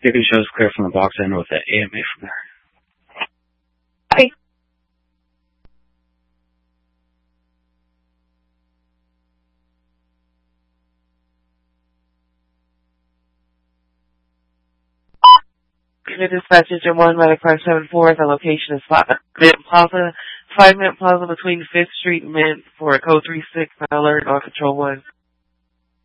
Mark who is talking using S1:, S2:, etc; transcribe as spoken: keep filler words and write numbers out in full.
S1: Chicken shows clear from the box end with the A M A from there.
S2: Hi. Unit dispatch engine one, medic five seven four. The location is five Mint Plaza, five Mint Plaza between fifth Street and Mint for a code three six alert on control one.